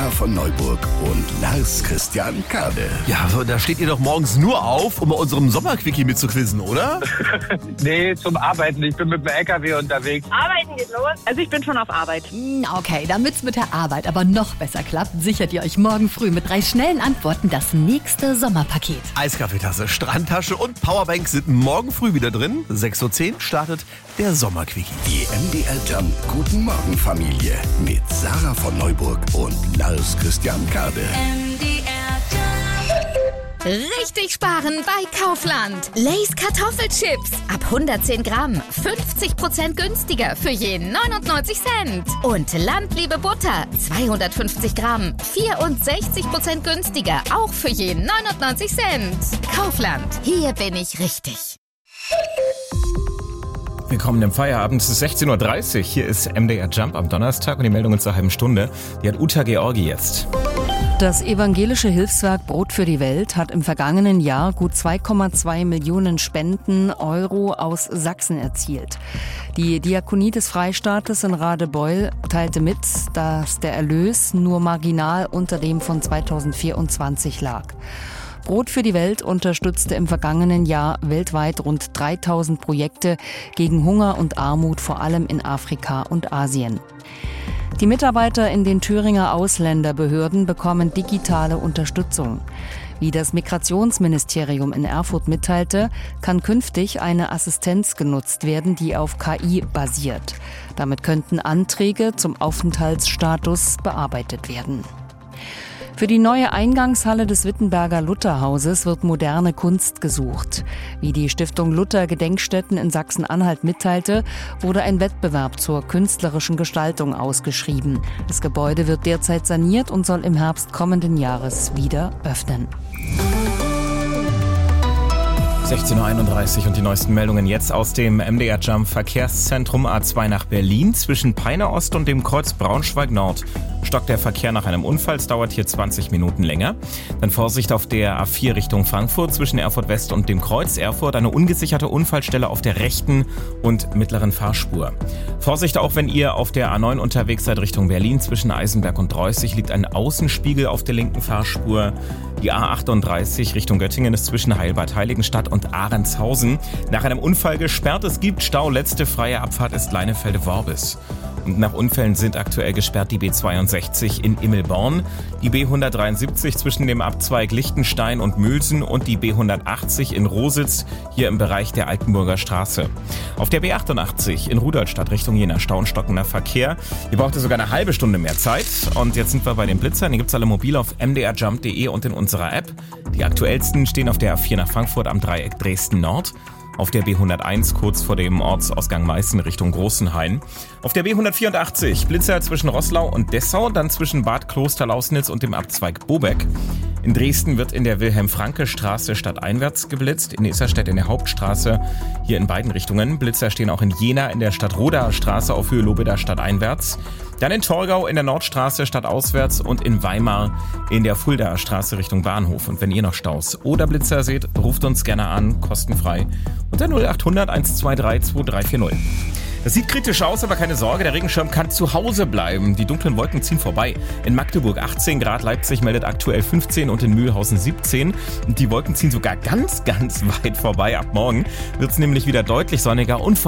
Sarah von Neuburg und Lars Christian Kade. Ja, da steht ihr doch morgens nur auf, um bei unserem Sommerquickie mitzuquizzen, oder? Nee, zum Arbeiten. Ich bin mit dem LKW unterwegs. Arbeiten geht los. Also ich bin schon auf Arbeit. Okay, damit's mit der Arbeit aber noch besser klappt, sichert ihr euch morgen früh mit 3 schnellen Antworten das nächste Sommerpaket. Eiskaffeetasse, Strandtasche und Powerbank sind morgen früh wieder drin. 6.10 Uhr startet der Sommerquickie. Die MDR Jump Guten Morgen Familie mit Sarah von Neuburg und Lars Christian Kade. Richtig sparen bei Kaufland. Lay's Kartoffelchips. Ab 110 Gramm. 50% günstiger für je 99 Cent. Und Landliebe Butter. 250 Gramm. 64% günstiger. Auch für je 99 Cent. Kaufland. Hier bin ich richtig. Willkommen im Feierabend. Es ist 16.30 Uhr. Hier ist MDR Jump am Donnerstag und die Meldung in zur halben Stunde. Die hat Uta Georgi jetzt. Das evangelische Hilfswerk Brot für die Welt hat im vergangenen Jahr gut 2,2 Millionen Spenden Euro aus Sachsen erzielt. Die Diakonie des Freistaates in Radebeul teilte mit, dass der Erlös nur marginal unter dem von 2024 lag. Brot für die Welt unterstützte im vergangenen Jahr weltweit rund 3000 Projekte gegen Hunger und Armut, vor allem in Afrika und Asien. Die Mitarbeiter in den Thüringer Ausländerbehörden bekommen digitale Unterstützung. Wie das Migrationsministerium in Erfurt mitteilte, kann künftig eine Assistenz genutzt werden, die auf KI basiert. Damit könnten Anträge zum Aufenthaltsstatus bearbeitet werden. Für die neue Eingangshalle des Wittenberger Lutherhauses wird moderne Kunst gesucht. Wie die Stiftung Luther Gedenkstätten in Sachsen-Anhalt mitteilte, wurde ein Wettbewerb zur künstlerischen Gestaltung ausgeschrieben. Das Gebäude wird derzeit saniert und soll im Herbst kommenden Jahres wieder öffnen. 16.31 Uhr und die neuesten Meldungen jetzt aus dem MDR Jump Verkehrszentrum A2 nach Berlin. Zwischen Peine Ost und dem Kreuz Braunschweig Nord stockt der Verkehr nach einem Unfall. Es dauert hier 20 Minuten länger. Dann Vorsicht auf der A4 Richtung Frankfurt zwischen Erfurt West und dem Kreuz Erfurt. Eine ungesicherte Unfallstelle auf der rechten und mittleren Fahrspur. Vorsicht auch, wenn ihr auf der A9 unterwegs seid Richtung Berlin. Zwischen Eisenberg und Dreußig liegt ein Außenspiegel auf der linken Fahrspur. Die A38 Richtung Göttingen ist zwischen Heilbad Heiligenstadt und Ahrenshausen nach einem Unfall gesperrt. Es gibt Stau. Letzte freie Abfahrt ist Leinefelde-Worbis. Und nach Unfällen sind aktuell gesperrt die B62 in Immelborn, die B173 zwischen dem Abzweig Lichtenstein und Mülsen und die B180 in Rositz, hier im Bereich der Altenburger Straße. Auf der B88 in Rudolstadt Richtung Jena stauenstockender Verkehr. Hier braucht es sogar eine halbe Stunde mehr Zeit. Und jetzt sind wir bei den Blitzern. Die gibt's alle mobil auf mdrjump.de und in unserer App. Die aktuellsten stehen auf der A4 nach Frankfurt am Dreieck Dresden Nord. Auf der B101 kurz vor dem Ortsausgang Meißen Richtung Großenhain. Auf der B184 Blitzer zwischen Roßlau und Dessau, dann zwischen Bad Klosterlausnitz und dem Abzweig Bobeck. In Dresden wird in der Wilhelm-Franke-Straße stadteinwärts geblitzt, in Isarstedt in der Hauptstraße, hier in beiden Richtungen. Blitzer stehen auch in Jena in der Stadtrodaer Straße auf Höhe Lobeda stadteinwärts. Dann in Torgau in der Nordstraße stadtauswärts und in Weimar in der Fuldaer Straße Richtung Bahnhof. Und wenn ihr noch Staus oder Blitzer seht, ruft uns gerne an, kostenfrei, unter 0800 123 2340. Das sieht kritisch aus, aber keine Sorge, der Regenschirm kann zu Hause bleiben. Die dunklen Wolken ziehen vorbei. In Magdeburg 18 Grad, Leipzig meldet aktuell 15 und in Mühlhausen 17. Und die Wolken ziehen sogar ganz, ganz weit vorbei. Ab morgen wird es nämlich wieder deutlich sonniger und